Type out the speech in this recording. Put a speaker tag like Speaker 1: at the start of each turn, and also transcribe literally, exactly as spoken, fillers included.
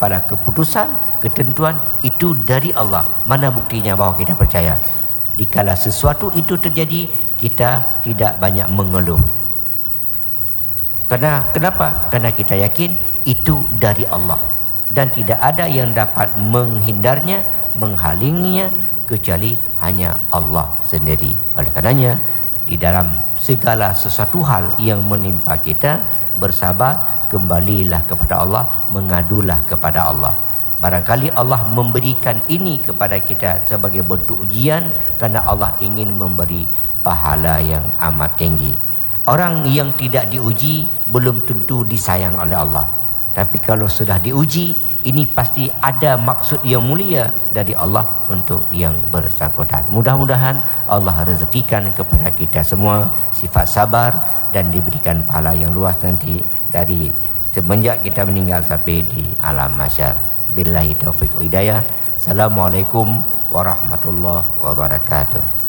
Speaker 1: kepada keputusan, ketentuan itu dari Allah. Mana buktinya bahwa kita percaya? Dikala sesuatu itu terjadi, kita tidak banyak mengeluh. Karena kenapa? Karena kita yakin itu dari Allah dan tidak ada yang dapat menghindarnya, menghalanginya kecuali hanya Allah sendiri. Oleh karenanya, di dalam segala sesuatu hal yang menimpa kita, bersabar, kembalilah kepada Allah, mengadulah kepada Allah. Barangkali Allah memberikan ini kepada kita sebagai bentuk ujian karena Allah ingin memberi pahala yang amat tinggi. Orang yang tidak diuji belum tentu disayang oleh Allah. Tapi kalau sudah diuji, ini pasti ada maksud yang mulia dari Allah untuk yang bersangkutan. Mudah-mudahan Allah rezekikan kepada kita semua sifat sabar dan diberikan pahala yang luas nanti dari semenjak kita meninggal sampai di alam mahsyar. Billahi taufiq wa hidayah. Assalamualaikum warahmatullahi wabarakatuh.